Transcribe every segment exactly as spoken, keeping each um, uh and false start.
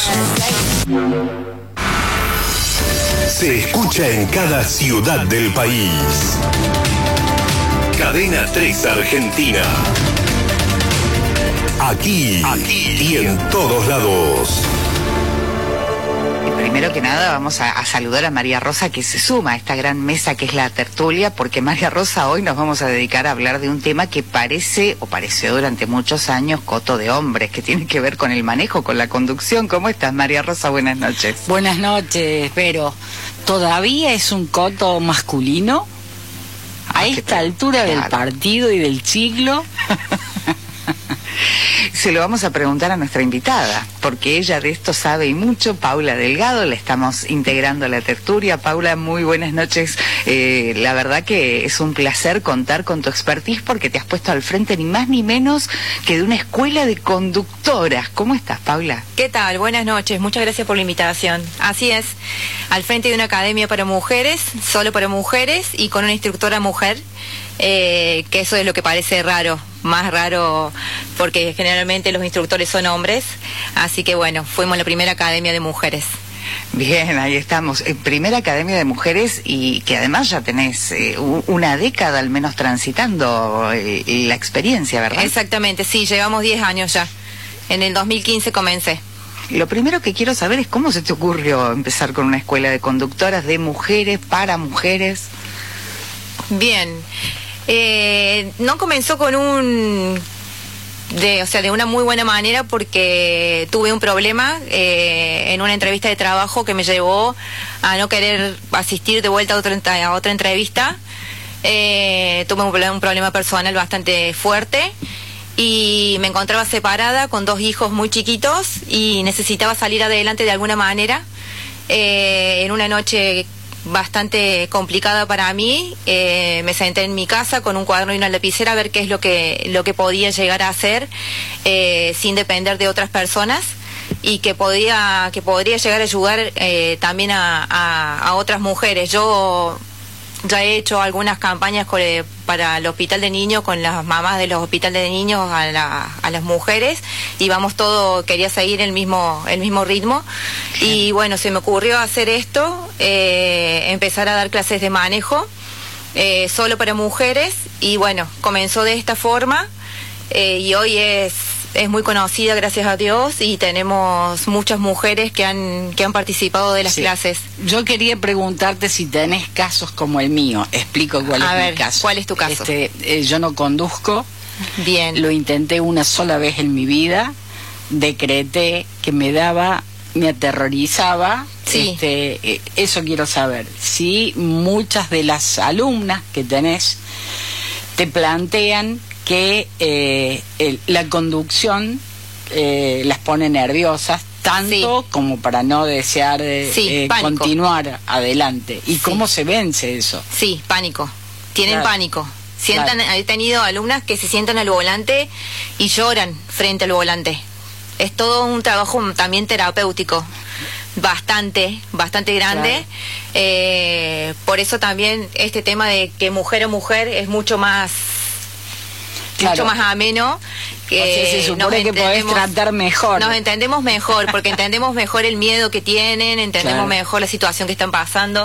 Lados. Se escucha en cada ciudad del país. Cadena tres Argentina. Aquí, aquí y en todos lados. Primero que nada vamos a, a saludar a María Rosa, que se suma a esta gran mesa que es la tertulia, porque María Rosa, hoy nos vamos a dedicar a hablar de un tema que parece, o pareció durante muchos años, coto de hombres, que tiene que ver con el manejo, con la conducción. ¿Cómo estás, María Rosa? Buenas noches. Buenas noches, pero ¿todavía es un coto masculino? A Ah, esta tal? altura del Claro. partido y del siglo. Se lo vamos a preguntar a nuestra invitada, porque ella de esto sabe y mucho. Paula Delgado, la estamos integrando a la tertulia. Paula, muy buenas noches. Eh, la verdad que es un placer contar con tu expertise, porque te has puesto al frente ni más ni menos que de una escuela de conductoras. ¿Cómo estás, Paula? ¿Qué tal? Buenas noches, muchas gracias por la invitación. Así es, al frente de una academia para mujeres, solo para mujeres y con una instructora mujer, eh, que eso es lo que parece raro, más raro porque generalmente los instructores son hombres, así que bueno, fuimos la primera academia de mujeres. Bien, ahí estamos. Eh, primera academia de mujeres, y que además ya tenés eh, u- una década al menos transitando eh, la experiencia, ¿verdad? Exactamente, sí, llevamos diez años ya. En el dos mil quince comencé. Lo primero que quiero saber es cómo se te ocurrió empezar con una escuela de conductoras de mujeres para mujeres. Bien, eh, no comenzó con un, de, o sea, de una muy buena manera, porque tuve un problema eh, en una entrevista de trabajo que me llevó a no querer asistir de vuelta a otra, a otra entrevista. Eh, tuve un, un problema personal bastante fuerte y me encontraba separada con dos hijos muy chiquitos y necesitaba salir adelante de alguna manera. Eh, en una noche bastante complicada para mí, eh, me senté en mi casa con un cuaderno y una lapicera a ver qué es lo que lo que podía llegar a hacer eh, sin depender de otras personas, y que podía que podría llegar a ayudar eh, también a, a, a otras mujeres. Yo ya he hecho algunas campañas con, eh, para el hospital de niños, con las mamás de los hospitales de niños a, la, a las mujeres, y vamos todo, quería seguir el mismo el mismo ritmo. Y bueno, se me ocurrió hacer esto, eh, empezar a dar clases de manejo eh, solo para mujeres, y bueno, comenzó de esta forma, eh, y hoy es es muy conocida, gracias a Dios, y tenemos muchas mujeres que han que han participado de las Sí. clases. Yo quería preguntarte si tenés casos como el mío. Explico cuál A es ver, mi caso. ¿cuál es tu caso? Este, eh, yo no conduzco, Bien. lo intenté una sola vez en mi vida, decreté que me daba, me aterrorizaba. Sí. Este, eh, eso quiero saber. Si muchas de las alumnas que tenés te plantean que eh, el- la conducción eh, las pone nerviosas, tanto Sí. como para no desear eh, Sí, eh, pánico. continuar adelante. ¿Y Sí. cómo se vence eso? Sí, pánico. Tienen Claro. pánico. Sientan, Claro. He tenido alumnas que se sientan al volante y lloran frente al volante. Es todo un trabajo también terapéutico, bastante, bastante grande. Claro. Eh, por eso también este tema de que mujer o mujer es mucho más, Claro. mucho más ameno. Que O sea, se nos supone que podés entendemos- tratar mejor. Nos entendemos mejor, porque entendemos mejor el miedo que tienen, entendemos Claro. mejor la situación que están pasando.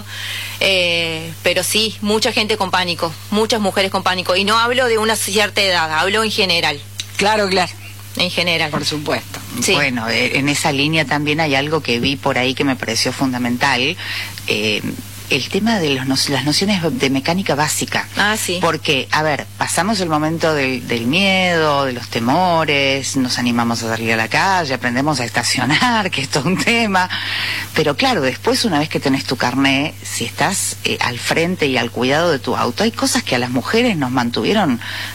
Eh, pero sí, mucha gente con pánico, muchas mujeres con pánico. Y no hablo de una cierta edad, hablo en general, Claro, claro, en general. por supuesto. Sí. Bueno, eh, en esa línea también hay algo que vi por ahí que me pareció fundamental. Eh, el tema de los no- las nociones de mecánica básica. Ah, sí. Porque, a ver, pasamos el momento del, del miedo, de los temores, nos animamos a salir a la calle, aprendemos a estacionar, que es todo un tema. Pero claro, después, una vez que tenés tu carné, si estás eh, al frente y al cuidado de tu auto, hay cosas que a las mujeres nos mantuvieron